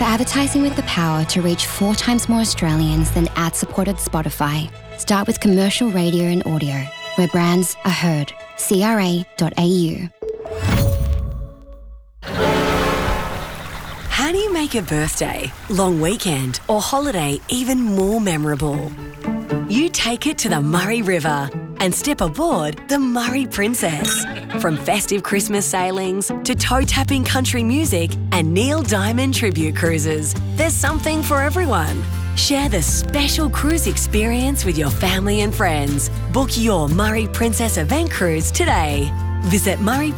For advertising with the power to reach 4 times more Australians than ad-supported Spotify, start with commercial radio and audio, where brands are heard. CRA.au. How do you make a birthday, long weekend or holiday even more memorable? You take it to the Murray River and step aboard the Murray Princess. From festive Christmas sailings to toe-tapping country music and Neil Diamond tribute cruises, there's something for everyone. Share the special cruise experience with your family and friends. Book your Murray Princess event cruise today. Visit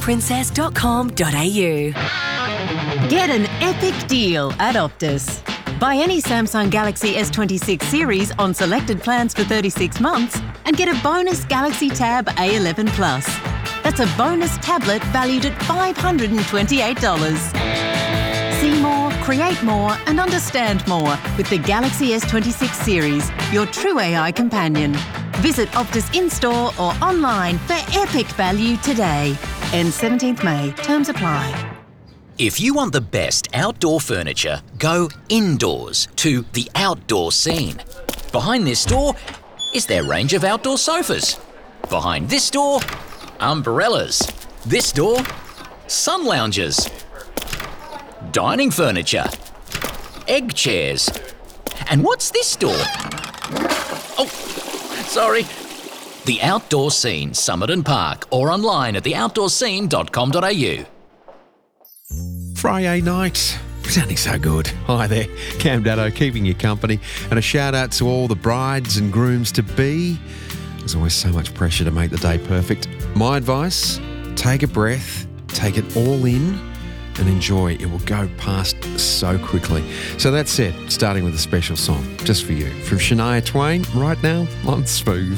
murrayprincess.com.au. Get an epic deal at Optus. Buy any Samsung Galaxy S26 series on selected plans for 36 months and get a bonus Galaxy Tab A11 Plus. That's a bonus tablet valued at $528. See more, create more and understand more with the Galaxy S26 series, your true AI companion. Visit Optus in-store or online for epic value today. Ends 17th May. Terms apply. If you want the best outdoor furniture, go indoors to The Outdoor Scene. Behind this door is their range of outdoor sofas. Behind this door, umbrellas. This door, sun loungers. Dining furniture. Egg chairs. And what's this door? Oh, sorry. The Outdoor Scene, Summit and Park, or online at theoutdoorscene.com.au. Friday night. Sounding so good. Hi there, Cam Daddo keeping you company. And a shout out to all the brides and grooms to be. There's always so much pressure to make the day perfect. My advice, take a breath, take it all in and enjoy. It will go past so quickly. So that's it, starting with a special song just for you from Shania Twain right now on Smooth.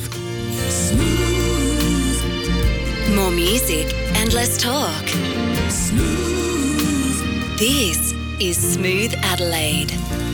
More music and less talk. This is Smooth Adelaide.